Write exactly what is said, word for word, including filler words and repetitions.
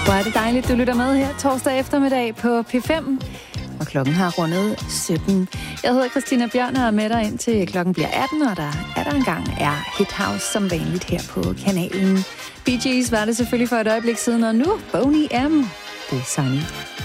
Hvor er det dejligt, du lytter med her torsdag eftermiddag på P fem. Og klokken har rundet sytten. Jeg hedder Christina Bjørn og er med dig indtil klokken bliver atten, og der er der engang er Hit House som vanligt her på kanalen. Bee Gees var det selvfølgelig for et øjeblik siden, og nu Boney M. Det er Sunny.